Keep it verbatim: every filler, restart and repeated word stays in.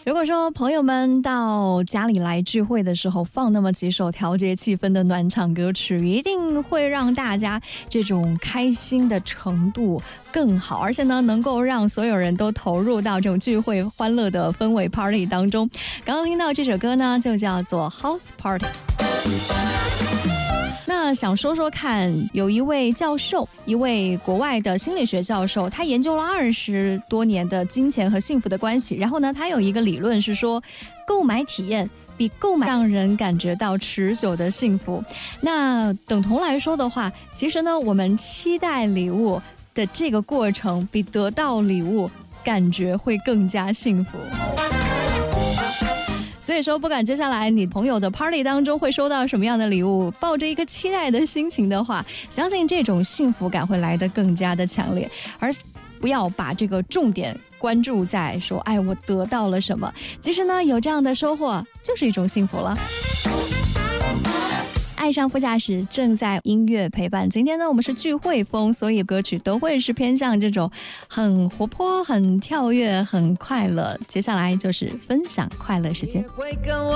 如果说朋友们到家里来聚会的时候放那么几首调节气氛的暖场歌曲，一定会让大家这种开心的程度更好，而且呢能够让所有人都投入到这种聚会欢乐的氛围 party 当中。刚刚听到这首歌呢就叫做 House Party。那想说说看，有一位教授，一位国外的心理学教授，他研究了二十多年的金钱和幸福的关系。然后呢，他有一个理论是说，购买体验比购买让人感觉到持久的幸福。那等同来说的话，其实呢，我们期待礼物的这个过程，比得到礼物感觉会更加幸福。所以说，不管接下来你朋友的 party 当中会收到什么样的礼物，抱着一个期待的心情的话，相信这种幸福感会来得更加的强烈，而不要把这个重点关注在说，哎，我得到了什么。其实呢，有这样的收获就是一种幸福了。爱上副驾驶正在音乐陪伴，今天呢我们是聚会风，所以歌曲都会是偏向这种很活泼、很跳跃、很快乐。接下来就是分享快乐时间。